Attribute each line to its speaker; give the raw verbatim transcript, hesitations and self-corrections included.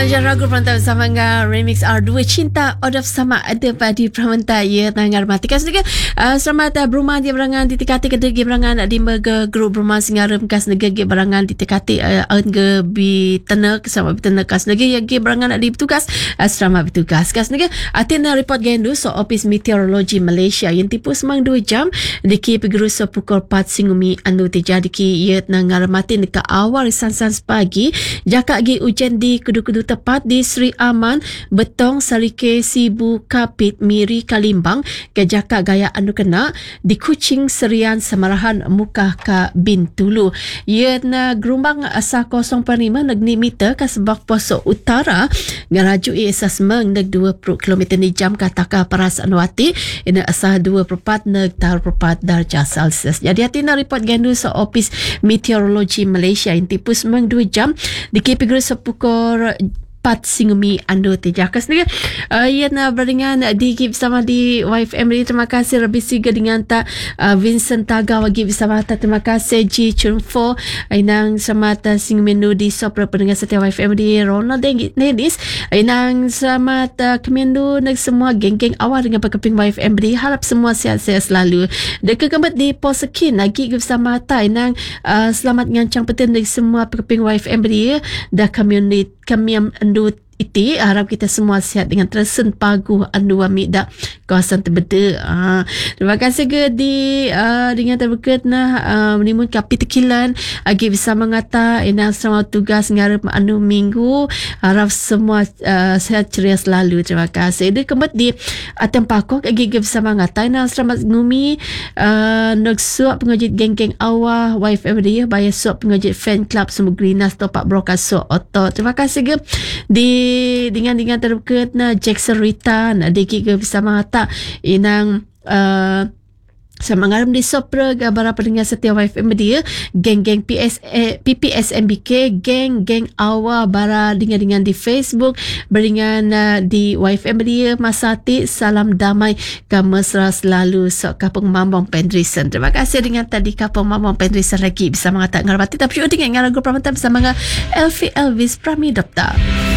Speaker 1: Ajar lagu Pramanta bersama dengan remix R dua Cinta Odaf sama ada pada Pramanta ya tangar mati kas juga uh, selamat uh, berumah dia berangan di tekati kedegi berangan di mega grup berumah singarem kas negegi berangan di tekati uh, ge bi tenek sama bi tenek kas negegi ge berangan di bertugas uh, selamat bertugas kas negegi atina report gendu so Office Meteorologi Malaysia yang tipu semang dua jam di ki peguru so pukul empat singumi anu terjadi ki ya tangar mati dekat awal sansan pagi jaka gi hujan di kudu-kudu tepat di Sri Aman, Betong, Sarike, Sibu, Kapit, Miri, Kalimbang, Kejaka Gaya anu kena di Kuching, Serian, Samarahan, Mukah ka Bintulu. Ia na gerumbang asa kosong perpuluhan lima negni meter ke sebab posok utara ngaraju ia asasmeng neg dua puluh kilometer di jam kataka paras anuati ina asa dua puluh empat neg tar perpat darjah Celsius. Jadi hati na report gandu sa Office Meteorologi Malaysia yang tipu semang dua jam di K P Guru sepukul empat singumi ando tejakas ni uh, ia na beringan di bersama di Y F M. Terima kasih lebih siga dengan tak uh, Vincent Taga wagi bersama tak terima kasih G Chunfo inang sama ta singumi nu di sopra pendengar setia Y F M di Ronald Dennis inang sama ta kemendu nak semua geng-geng awal dengan pekeping Y F M di harap semua sihat-sihat selalu dekat kembali di Posekin lagi bersama ta inang uh, selamat ngancang peten dari semua pekeping Y F M di dah community kami andu iti harap kita semua sihat dengan tersen pagu andu amik dak kawasan terbeda. Ha, terima kasih ke di uh, dengan terberkat nah uh, menimun kapi tekilan agi bisa mengata ina selamat tugas ngarep anu minggu harap semua uh, sihat ceria selalu. Terima kasih. Dia kembali di atem pakok agi bisa mengata ina selamat ngumi uh, nak suap pengajit geng-geng awah Y F M dia bayar suap pengajit fan club semua Grinas topak brokas suap otot. Terima kasih ke di dengan dengan terdekat na Jackson Rita na diki ke bersama hata inang uh, sama ngaram di sopra gabara pendengar setia Y F M dia geng-geng P S A, P P S M B K geng-geng awa bara dengan-dengan di Facebook beringan uh, di Y F M dia masati salam damai kamesra selalu sok Kapung Mambong Pendrison. Terima kasih dengan tadi Kapung Mambong Pendrison lagi bisa mengatakan ngarabati tapi dengan ngaragu Pramanta bersama dengan Elvi Elvis Pramidopta.